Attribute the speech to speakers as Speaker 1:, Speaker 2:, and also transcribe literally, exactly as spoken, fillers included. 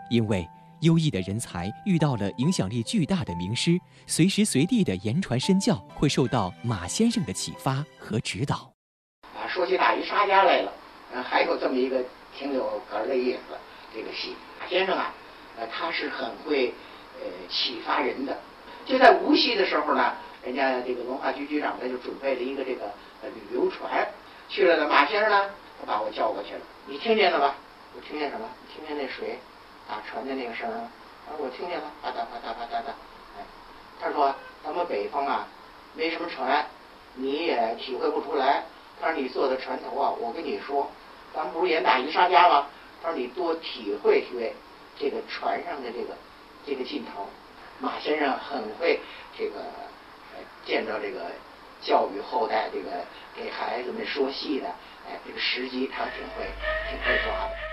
Speaker 1: 因为优异的人才遇到了影响力巨大的名师，随时随地的言传身教，会受到马先生的启发和指导。
Speaker 2: 啊，说起大鱼沙家来了，呃，还有这么一个挺有哏儿的意思，这个戏，马先生啊，呃，他是很会呃启发人的。就在无锡的时候呢，人家这个文化局局长呢就准备了一个这个呃旅游船，去了呢，马先生呢，他把我叫过去了，你听见了吧？我听见什么？听见那水打船的那个声儿啊？我听见了，啪嗒啪嗒啪嗒的。哎，他说咱们北方啊，没什么船，你也体会不出来。他说你坐在船头啊，我跟你说，咱们不是演大鱼沙家吗？他说你多体会体会这个船上的这个这个劲头。马先生很会这个呃见到这个教育后代，这个给孩子们说戏的，哎，这个时机他挺会挺会抓的。